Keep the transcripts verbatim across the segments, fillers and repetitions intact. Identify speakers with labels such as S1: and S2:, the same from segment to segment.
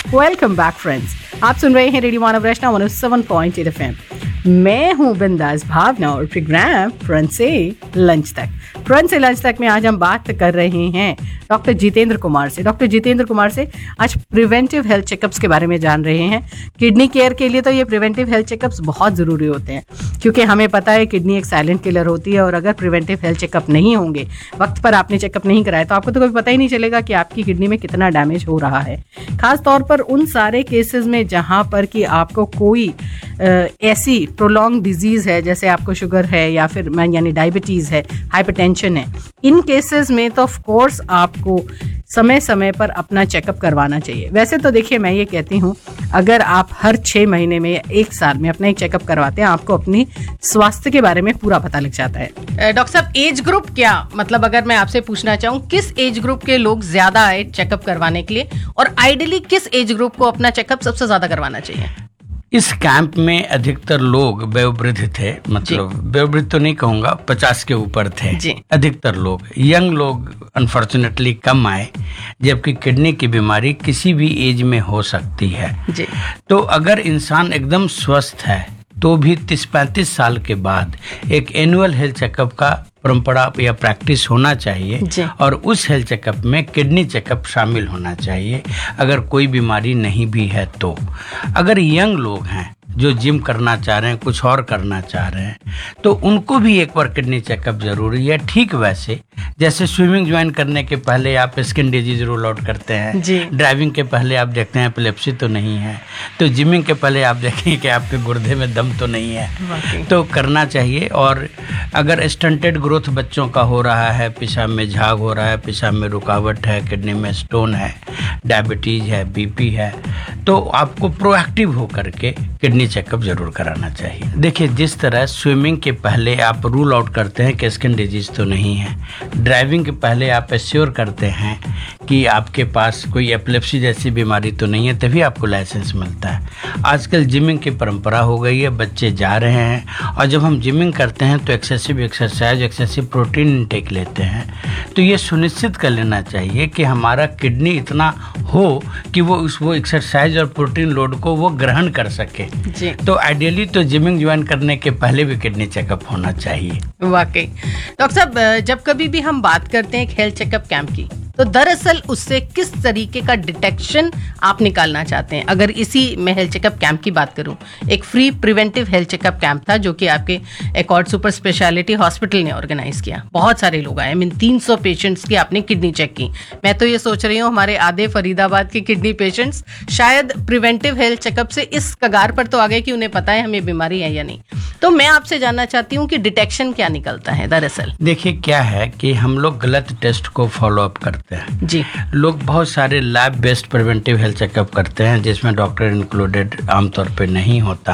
S1: Welcome back friends, आप सुन रहे हैं रेडियो मानव रचना one O seven point eight F M. मैं हूं बिंदास भावना और प्रोग्राम फ्रंट से लंच तक। फ्रंट से लंच तक में आज हम बात कर रहे हैं डॉक्टर जितेंद्र कुमार से। डॉक्टर जितेंद्र कुमार से आज प्रिवेंटिव हेल्थ चेकअप्स के बारे में जान रहे हैं। किडनी केयर के लिए तो ये प्रिवेंटिव हेल्थ चेकअप्स बहुत ज़रूरी होते हैं, क्योंकि हमें पता है किडनी एक साइलेंट किलर होती है, और अगर प्रिवेंटिव हेल्थ चेकअप नहीं होंगे, वक्त पर आपने चेकअप नहीं कराया, तो आपको तो कभी पता ही नहीं चलेगा कि आपकी किडनी में कितना डैमेज हो रहा है। खास तौर पर उन सारे केसेस में जहाँ पर कि आपको कोई आ, ऐसी प्रोलॉन्ग डिजीज़ है, जैसे आपको शुगर है या फिर यानी डायबिटीज़ है, हाइपरटेंशन है, इन केसेस में तो ऑफ कोर्स आपको समय समय पर अपना चेकअप करवाना चाहिए। वैसे तो देखिए, मैं ये कहती हूँ, अगर आप हर छः महीने में या एक साल में अपना एक चेकअप करवाते हैं, आपको अपनी स्वास्थ्य के बारे में पूरा पता लग जाता है।
S2: डॉक्टर साहब, एज ग्रुप क्या, मतलब अगर मैं आपसे पूछना चाहूँ, किस एज ग्रुप के लोग ज्यादा आए चेकअप करवाने के लिए, और आइडियली किस एज ग्रुप को अपना चेकअप सबसे ज्यादा करवाना चाहिए?
S3: इस कैंप में अधिकतर लोग वयोवृद्ध थे, मतलब वयोवृद्ध तो नहीं कहूँगा, पचास के ऊपर थे जी। अधिकतर लोग, यंग लोग अनफॉर्चुनेटली कम आए, जबकि किडनी की बीमारी किसी भी एज में हो सकती है जी। तो अगर इंसान एकदम स्वस्थ है तो भी तीस पैंतीस साल के बाद एक एनुअल हेल्थ चेकअप का परंपरा या प्रैक्टिस होना चाहिए, और उस हेल्थ चेकअप में किडनी चेकअप शामिल होना चाहिए अगर कोई बीमारी नहीं भी है तो। अगर यंग लोग हैं जो जिम करना चाह रहे हैं, कुछ और करना चाह रहे हैं, तो उनको भी एक बार किडनी चेकअप जरूरी है। ठीक वैसे जैसे स्विमिंग ज्वाइन करने के पहले आप स्किन डिजीज रूल आउट करते हैं, ड्राइविंग के पहले आप देखते हैं एपिलेप्सी तो नहीं है, तो जिमिंग के पहले आप देखें कि आपके गुर्दे में दम तो नहीं है, तो करना चाहिए। और अगर स्टंटेड ग्रोथ बच्चों का हो रहा है, पेशाब में झाग हो रहा है, पेशाब में रुकावट है, किडनी में स्टोन है, डायबिटीज है, बीपी है, तो आपको प्रोएक्टिव होकर के किडनी चेकअप जरूर कराना चाहिए। देखिए, जिस तरह स्विमिंग के पहले आप रूल आउट करते हैं कि स्किन डिजीज तो नहीं है, ड्राइविंग के पहले आप एश्योर करते हैं कि आपके पास कोई एपिलेप्सी जैसी बीमारी तो नहीं है, तभी आपको लाइसेंस मिलता है। आजकल जिमिंग की परंपरा हो गई है, बच्चे जा रहे हैं, और जब हम जिमिंग करते हैं तो excessive exercise, excessive protein intake लेते हैं, तो ये सुनिश्चित कर लेना चाहिए कि हमारा किडनी इतना हो कि वो उस वो एक्सरसाइज और प्रोटीन लोड को वो ग्रहण कर सके जी। तो आइडियली तो जिमिंग ज्वाइन करने के पहले भी किडनी चेकअप होना चाहिए।
S2: वाकई डॉक्टर साहब, जब कभी भी हम बात करते हैं हेल्थ चेकअप कैंप की, तो दरअसल उससे किस तरीके का डिटेक्शन आप निकालना चाहते हैं? अगर इसी मैं हेल्थ चेकअप कैंप की बात करूं, एक free preventive health checkup camp था जो कि आपके एकॉर्ड सुपर स्पेशलिटी हॉस्पिटल ने ऑर्गेनाइज किया। बहुत सारे लोग आए, मीन तीन सौ पेशेंट्स की आपने किडनी चेक की। मैं तो ये सोच रही हूँ हमारे आधे फरीदाबाद के किडनी पेशेंट्स शायद प्रिवेंटिव हेल्थ चेकअप से इस कगार पर तो आ गए कि उन्हें पता है हमें बीमारी है या नहीं। तो मैं आपसे जानना चाहती हूँ कि डिटेक्शन क्या निकलता है दरअसल?
S3: देखिए, क्या है कि हम लोग गलत टेस्ट को फॉलो अप करते हैं जी। लोग बहुत सारे lab based preventive health checkup करते हैं जिसमें डॉक्टर इंक्लूडेड आमतौर पे नहीं होता,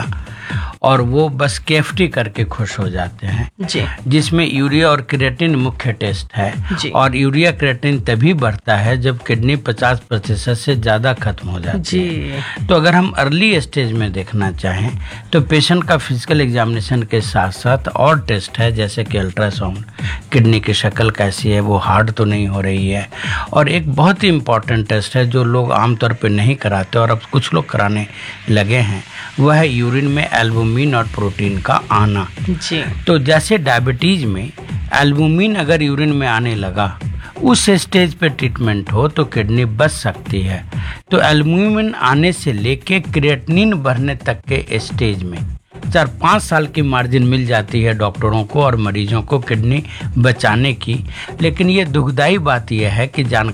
S3: और वो बस केएफटी करके खुश हो जाते हैं जी। जिसमें यूरिया और क्रिएटिन मुख्य टेस्ट है जी। और यूरिया क्रिएटिन तभी बढ़ता है जब किडनी पचास प्रतिशत से ज़्यादा खत्म हो जाती है। तो अगर हम अर्ली स्टेज में देखना चाहें तो पेशेंट का फिजिकल एग्जामिनेशन के साथ साथ और टेस्ट है, जैसे कि अल्ट्रासाउंड, किडनी की शक्ल कैसी है, वो हार्ड तो नहीं हो रही है, और एक बहुत ही इम्पॉर्टेंट टेस्ट है जो लोग आमतौर पर नहीं कराते और अब कुछ लोग कराने लगे हैं, वह है यूरिन में एल्बुमिन और प्रोटीन का आना जी। तो जैसे डायबिटीज में एल्बुमिन अगर यूरिन में आने लगा, उस स्टेज पे ट्रीटमेंट हो तो किडनी बच सकती है। तो एल्बुमिन आने से लेके क्रिएटिनिन बढ़ने तक के स्टेज में चार पाँच साल की मार्जिन मिल जाती है डॉक्टरों को और मरीजों को किडनी बचाने की। लेकिन ये दुखदाई बात यह है कि जान